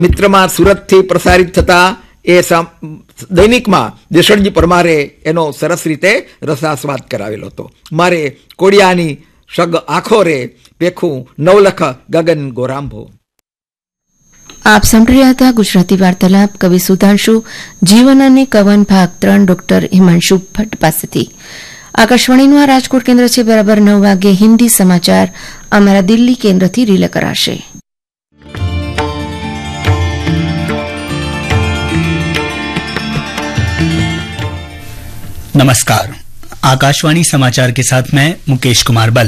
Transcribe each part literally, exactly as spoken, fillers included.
મિત્રમાં સુરતથી પ્રસારિત થતા એ દૈનિકમાં દેશણજી પરમારે એનો સરસ રીતે રસાસ્વાદ કરાવેલો હતો. મારે કોડિયાની સગ આખો રે પેખું નવલખ ગગન ગોરાંભો. આપ સાંભળી રહ્યા હતા ગુજરાતી વાર્તાલાપ કવિ સુધાંશુ જીવન અને કવન ભાગ ત્રણ ડોક્ટર હિમાંશુ ભટ્ટ પાસેથી. આકાશવાણીનું આ રાજકોટ કેન્દ્ર છે. બરાબર નવ વાગે હિન્દી સમાચાર અમારા દિલ્હી કેન્દ્રથી રીલે કરાશે. नमस्कार, आकाशवाणी समाचार के साथ मैं मुकेश कुमार बल.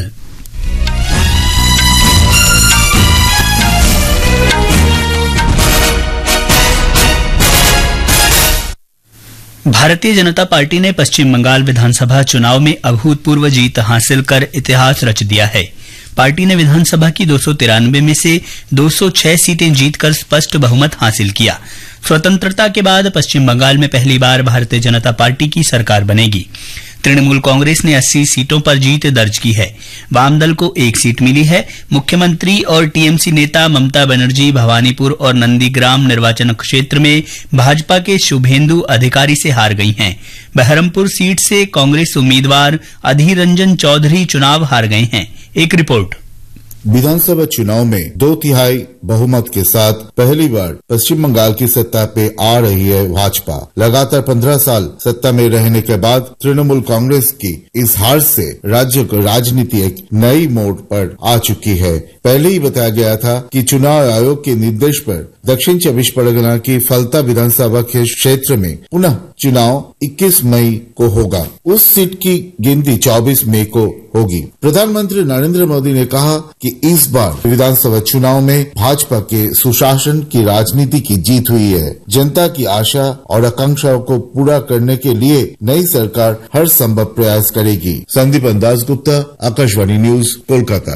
भारतीय जनता पार्टी ने पश्चिम बंगाल विधानसभा चुनाव में अभूतपूर्व जीत हासिल कर इतिहास रच दिया है. पार्टी ने विधानसभा की दो सौ तिरानवे में से दो सौ छह सीटें जीतकर स्पष्ट बहुमत हासिल किया. स्वतंत्रता के बाद पश्चिम बंगाल में पहली बार भारतीय जनता पार्टी की सरकार बनेगी. तृणमूल कांग्रेस ने अस्सी सीटों पर जीत दर्ज की है. वामदल को एक सीट मिली है. मुख्यमंत्री और टीएमसी नेता ममता बनर्जी भवानीपुर और नंदीग्राम निर्वाचन क्षेत्र में भाजपा के शुभेंदु अधिकारी से हार गई हैं. बहरमपुर सीट से कांग्रेस उम्मीदवार अधीर रंजन चौधरी चुनाव हार गए हैं. एक रिपोर्ट. विधानसभा चुनाव में दो तिहाई बहुमत के साथ पहली बार पश्चिम बंगाल की सत्ता पे आ रही है भाजपा. लगातार पंद्रह साल सत्ता में रहने के बाद तृणमूल कांग्रेस की इस हार से राज्य की राजनीति एक नई मोड़ पर आ चुकी है. पहले ही बताया गया था कि चुनाव आयोग के निर्देश पर दक्षिण चौबीस परगना की फलता विधानसभा के क्षेत्र में पुनः चुनाव इक्कीस मई को होगा. उस सीट की गिनती चौबीस मई को होगी. प्रधानमंत्री नरेंद्र मोदी ने कहा कि इस बार विधानसभा चुनाव में भाजपा के सुशासन की राजनीति की जीत हुई है. जनता की आशा और आकांक्षाओं को पूरा करने के लिए नई सरकार हर संभव प्रयास करेगी. संदीप दासगुप्ता, आकाशवाणी न्यूज, कोलकाता.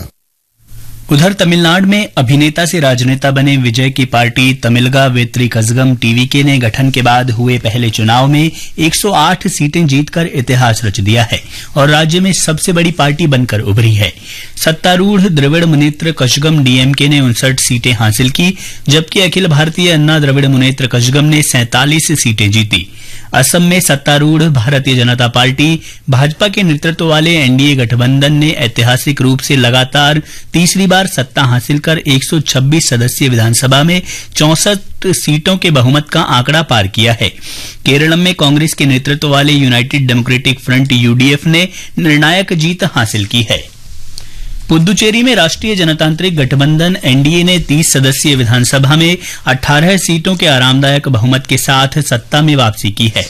उधर तमिलनाडु में अभिनेता से राजनेता बने विजय की पार्टी तमिलगा वेत्री कजगम टीवीके ने गठन के बाद हुए पहले चुनाव में एक सौ आठ सीटें जीतकर इतिहास रच दिया है और राज्य में सबसे बड़ी पार्टी बनकर उभरी है. सत्तारूढ़ द्रविड़ मुनेत्र कजगम डीएमके ने उनसठ सीटें हासिल की, जबकि अखिल भारतीय अन्ना द्रविड़ मुनेत्र कजगम ने सैंतालीस सीटें जीती. असम में सत्तारूढ़ भारतीय जनता पार्टी भाजपा के नेतृत्व वाले एनडीए गठबंधन ने ऐतिहासिक रूप से लगातार तीसरी बार सत्ता हासिल कर एक सौ छब्बीस सदस्यीय विधानसभा में चौसठ सीटों के बहुमत का आंकड़ा पार किया है. केरलम में कांग्रेस के नेतृत्व वाले यूनाइटेड डेमोक्रेटिक फ्रंट यूडीएफ ने निर्णायक जीत हासिल की है. पुदुचेरी में राष्ट्रीय जनतांत्रिक गठबंधन एनडीए ने तीस सदस्यीय विधानसभा में अठारह सीटों के आरामदायक बहुमत के साथ सत्ता में वापसी की है.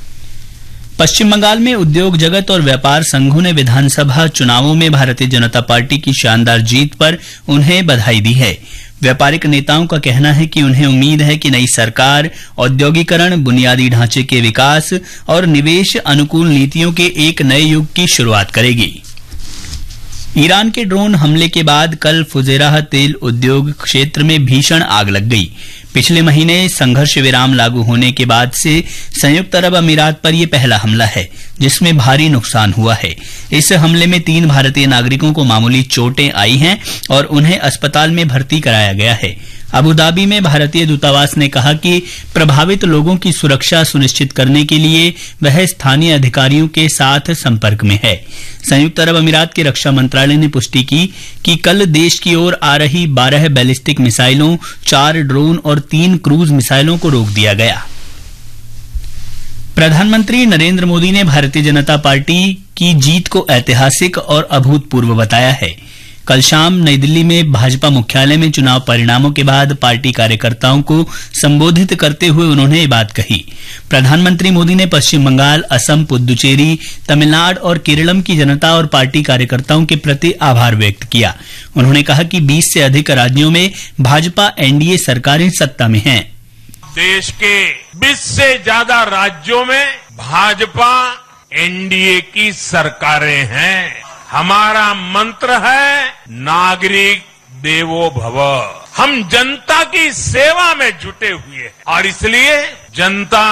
पश्चिम बंगाल में उद्योग जगत और व्यापार संघों ने विधानसभा चुनावों में भारतीय जनता पार्टी की शानदार जीत पर उन्हें बधाई दी है. व्यापारिक नेताओं का कहना है कि उन्हें उम्मीद है कि नई सरकार औद्योगिकरण, बुनियादी ढांचे के विकास और निवेश अनुकूल नीतियों के एक नए युग की शुरुआत करेगी. ईरान के ड्रोन हमले के बाद कल फुजेराह तेल उद्योग क्षेत्र में भीषण आग लग गई. पिछले महीने संघर्ष विराम लागू होने के बाद से संयुक्त अरब अमीरात पर यह पहला हमला है जिसमें भारी नुकसान हुआ है. इस हमले में तीन भारतीय नागरिकों को मामूली चोटें आई हैं और उन्हें अस्पताल में भर्ती कराया गया है. अबुधाबी में भारतीय दूतावास ने कहा कि प्रभावित लोगों की सुरक्षा सुनिश्चित करने के लिए वह स्थानीय अधिकारियों के साथ संपर्क में है. संयुक्त अरब अमीरात के रक्षा मंत्रालय ने पुष्टि की कि कल देश की ओर आ रही बारह बैलिस्टिक मिसाइलों, चार ड्रोन और तीन क्रूज मिसाइलों को रोक दिया गया. प्रधानमंत्री नरेंद्र मोदी ने भारतीय जनता पार्टी की जीत को ऐतिहासिक और अभूतपूर्व बताया है. कल शाम नई दिल्ली में भाजपा मुख्यालय में चुनाव परिणामों के बाद पार्टी कार्यकर्ताओं को संबोधित करते हुए उन्होंने ये बात कही. प्रधानमंत्री मोदी ने पश्चिम बंगाल, असम, पुदुचेरी, तमिलनाडु और केरलम की जनता और पार्टी कार्यकर्ताओं के प्रति आभार व्यक्त किया. उन्होंने कहा कि बीस से अधिक राज्यों में भाजपा एनडीए सरकारें सत्ता में हैं. देश के बीस से ज्यादा राज्यों में भाजपा एनडीए की सरकारें हैं. हमारा मंत्र है नागरिक देवो भव. हम जनता की सेवा में जुटे हुए हैं और इसलिए जनता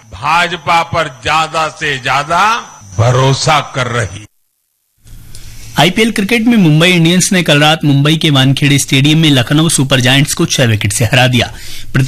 भाजपा पर ज्यादा से ज्यादा भरोसा कर रही है. आईपीएल क्रिकेट में मुंबई इंडियंस ने कल रात मुंबई के वानखेड़े स्टेडियम में लखनऊ सुपर जायंट्स को छह विकेट से हरा दिया।